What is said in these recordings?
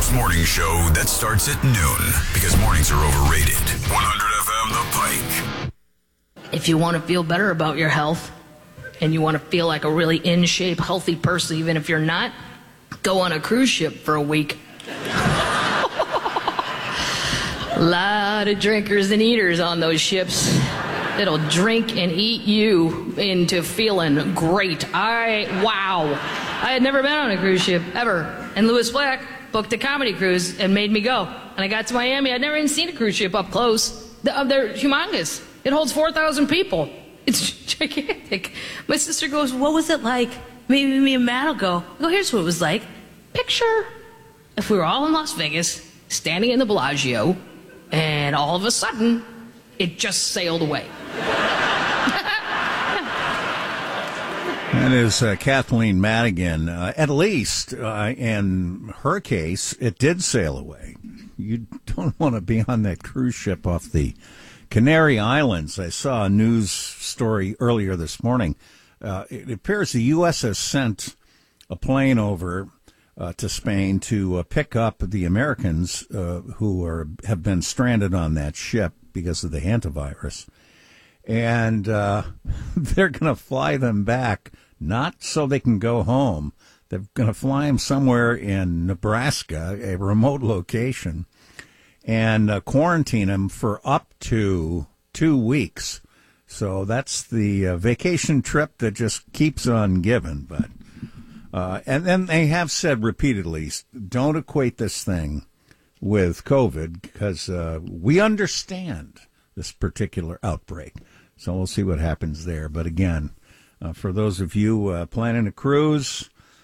This morning show that starts at noon because mornings are overrated. 100 FM The Pike. If you want to feel better about your health and you want to feel like a really in shape, healthy person, even if you're not, go on a cruise ship for a week. A lot of drinkers and eaters on those ships. It'll drink and eat you into feeling great. Wow. I had never been on a cruise ship, ever. And Louis Black booked a comedy cruise and made me go. And I got to Miami. I'd never even seen a cruise ship up close. They're humongous. It holds 4,000 people. It's gigantic. My sister goes, what was it like? Maybe me and Matt will go. I go, here's what it was like. Picture if we were all in Las Vegas, standing in the Bellagio, and all of a sudden, it just sailed away. That is Kathleen Madigan. At least, in her case, it did sail away. You don't want to be on that cruise ship off the Canary Islands. I saw a news story earlier this morning. It appears the U.S. has sent a plane over to Spain to pick up the Americans who have been stranded on that ship because of the hantavirus. And they're going to fly them back, not so they can go home. They're going to fly them somewhere in Nebraska, a remote location, and quarantine them for up to 2 weeks. So that's the vacation trip that just keeps on giving. But and then they have said repeatedly, don't equate this thing with COVID because we understand this particular outbreak. So we'll see what happens there. But again, for those of you planning a cruise,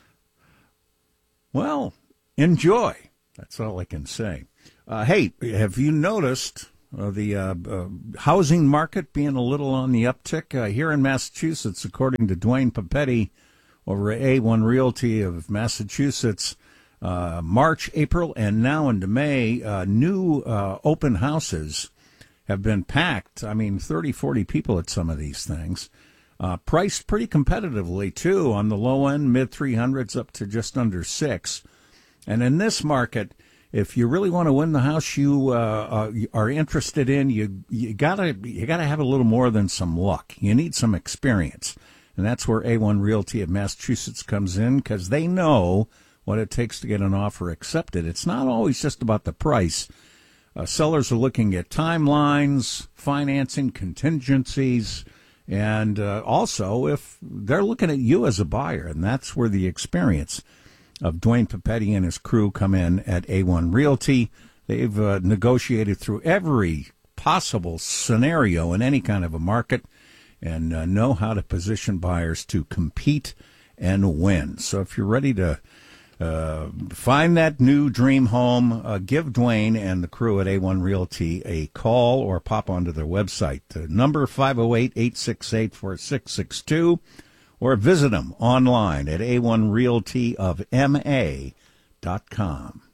well, enjoy. That's all I can say. Hey, have you noticed the housing market being a little on the uptick here in Massachusetts, according to Dwayne Papetti over at A1 Realty of Massachusetts? March, April, and now into May, new open houses have been packed. I mean, 30, 40 people at some of these things. Priced pretty competitively, too, on the low end, mid-300s up to just under $6. And in this market, if you really want to win the house you are interested in, you gotta have a little more than some luck. You need some experience. And that's where A1 Realty of Massachusetts comes in, because they know what it takes to get an offer accepted. It's not always just about the price. Sellers are looking at timelines, financing, contingencies, and also if they're looking at you as a buyer, and that's where the experience of Dwayne Papetti and his crew come in at A1 Realty. They've negotiated through every possible scenario in any kind of a market and know how to position buyers to compete and win. So if you're ready to find that new dream home, give Dwayne and the crew at A1 Realty a call or pop onto their website. The number 508-868-4662, or visit them online at a1realtyofma.com.